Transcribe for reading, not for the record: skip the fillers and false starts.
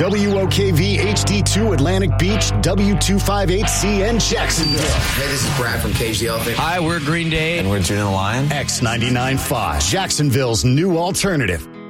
WOKV HD2 Atlantic Beach, W258CN Jacksonville. Hey, this is Brad from Cage the Elephant. Hi, we're Green Day. And we're Juno the Lion. X99.5, Jacksonville's new alternative.